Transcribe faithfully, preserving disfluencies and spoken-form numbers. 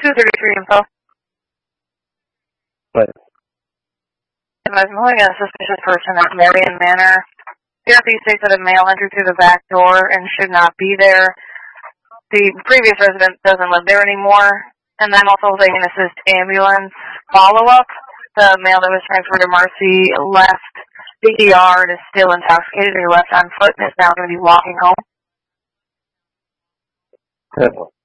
two thirty-three info. But I'm holding a suspicious person at Marion Manor. The R P states that a male entered through the back door and should not be there. The previous resident doesn't live there anymore. And I'm also holding an assist ambulance follow-up. The male that was transferred to Mercy left the E R and is still intoxicated. He left on foot and is now going to be walking home. uh,